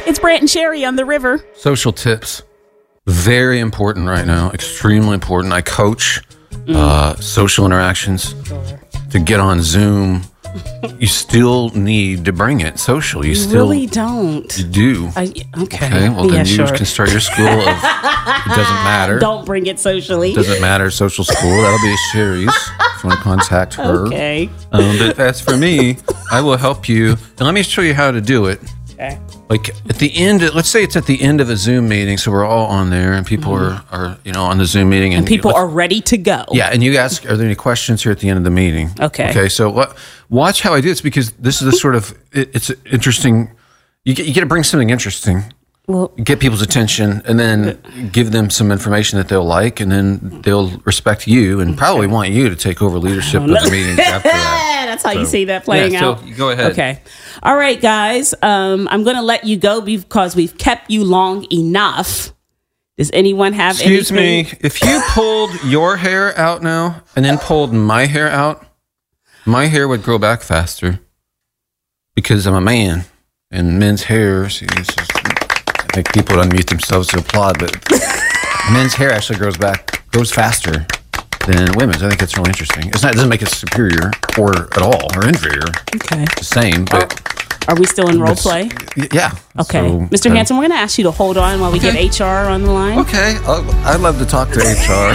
It's Brant and Sherry on the river. Social tips. Very important right now. Extremely important. I coach social interactions. To get on Zoom, you still need to bring it social. You still really don't. You do. Okay. Well, then you can start your school of it doesn't matter. Don't bring it socially. Doesn't matter. Social school. That'll be a series. If you want to contact her. Okay. But as for me, I will help you. And let me show you how to do it. Okay. Like at the end, let's say it's at the end of a Zoom meeting, so we're all on there, and people are on the Zoom meeting, and people are ready to go. Yeah, and you ask, are there any questions here at the end of the meeting? Okay. Okay. So watch how I do this, because this is the sort of it's interesting. You get to bring something interesting. Well, get people's attention, and then give them some information that they'll like, and then they'll respect you and probably want you to take over leadership of the meetings after that. That's how you see that playing out. So go ahead. Okay. All right, guys. I'm going to let you go because we've kept you long enough. Does anyone have anything? Excuse me. If you pulled your hair out now and then pulled my hair out, my hair would grow back faster because I'm a man, and men's hair. I think people would unmute themselves to applaud, but men's hair actually grows faster than women's. I think that's really interesting. It doesn't make it superior or at all or inferior. Okay. It's the same, but... Are we still in role play? Yeah. Okay. So, Mr. Hanson, we're going to ask you to hold on while we get HR on the line. Okay. I'd love to talk to HR.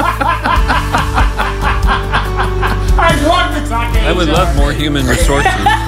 I'd love to talk to HR. I would love more human resources.